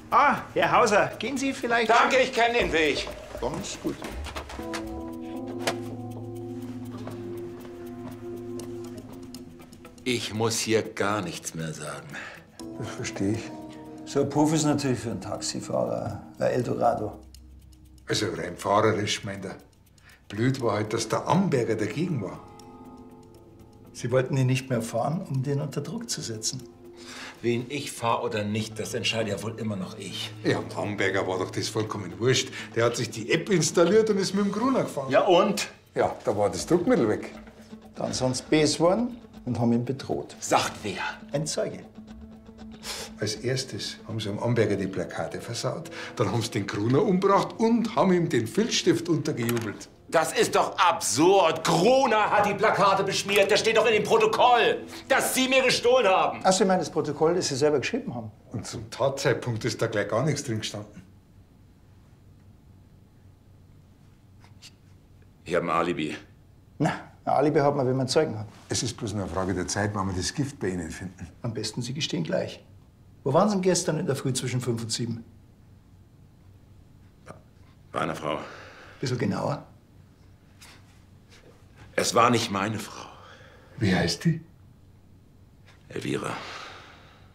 Ah, Herr Hauser, gehen Sie vielleicht... Danke, ich kenne den Weg. Ganz gut. Ich muss hier gar nichts mehr sagen. Das verstehe ich. So ein Puff ist natürlich für einen Taxifahrer ein Eldorado. Also rein fahrerisch, meint er. Blöd war halt, dass der Amberger dagegen war. Sie wollten ihn nicht mehr fahren, um den unter Druck zu setzen. Wen ich fahre oder nicht, das entscheide ja wohl immer noch ich. Ja, Amberger war doch das vollkommen wurscht. Der hat sich die App installiert und ist mit dem Gruner gefahren. Ja und? Ja, da war das Druckmittel weg. Dann sind sie böse geworden und haben ihn bedroht. Sagt wer? Ein Zeuge. Als erstes haben sie am Amberger die Plakate versaut, dann haben sie den Gruner umgebracht und haben ihm den Filzstift untergejubelt. Das ist doch absurd. Gruner hat die Plakate beschmiert. Das steht doch in dem Protokoll, dass Sie mir gestohlen haben. Ach, Sie meinen das Protokoll, das Sie selber geschrieben haben? Und zum Tatzeitpunkt ist da gleich gar nichts drin gestanden. Ich habe ein Alibi. Na, ein Alibi hat man, wenn man Zeugen hat. Es ist bloß eine Frage der Zeit, wann wir das Gift bei Ihnen finden. Am besten, Sie gestehen gleich. Wo waren Sie denn gestern in der Früh zwischen 5 und 7? Bei einer Frau. Bisschen genauer. Es war nicht meine Frau. Wie heißt die? Elvira.